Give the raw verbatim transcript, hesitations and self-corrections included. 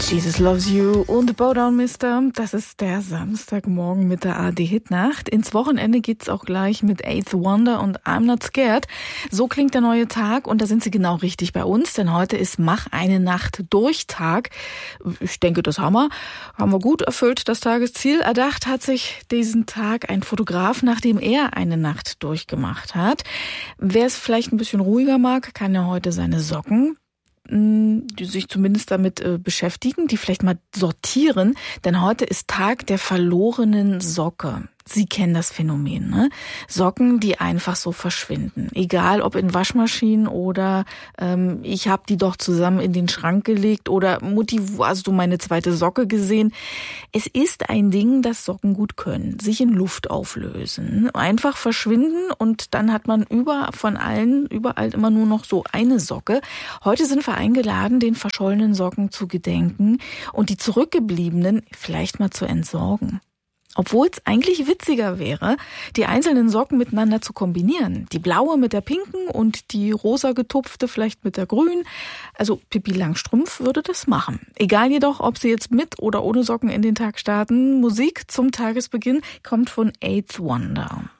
Jesus Loves You und Bow Down Mister. Das ist der Samstagmorgen mit der A R D-Hitnacht. Ins Wochenende geht's auch gleich mit Eighth Wonder und I'm Not Scared. So klingt der neue Tag und da sind Sie genau richtig bei uns, denn heute ist Mach eine Nacht durch Tag. Ich denke, das haben wir. Haben wir gut erfüllt, das Tagesziel. Erdacht hat sich diesen Tag ein Fotograf, nachdem er eine Nacht durchgemacht hat. Wer es vielleicht ein bisschen ruhiger mag, kann ja heute seine Socken die sich zumindest damit äh, beschäftigen, die vielleicht mal sortieren, denn heute ist Tag der verlorenen Socke. Sie kennen das Phänomen, ne? Socken, die einfach so verschwinden. Egal, ob in Waschmaschinen oder ähm, ich habe die doch zusammen in den Schrank gelegt oder Mutti, wo hast du meine zweite Socke gesehen? Es ist ein Ding, das Socken gut können, sich in Luft auflösen, einfach verschwinden und dann hat man über von allen, überall immer nur noch so eine Socke. Heute sind wir eingeladen, den verschollenen Socken zu gedenken und die zurückgebliebenen vielleicht mal zu entsorgen. Obwohl es eigentlich witziger wäre, die einzelnen Socken miteinander zu kombinieren. Die blaue mit der pinken und die rosa getupfte vielleicht mit der grünen. Also Pippi Langstrumpf würde das machen. Egal jedoch, ob Sie jetzt mit oder ohne Socken in den Tag starten. Musik zum Tagesbeginn kommt von Eighth Wonder.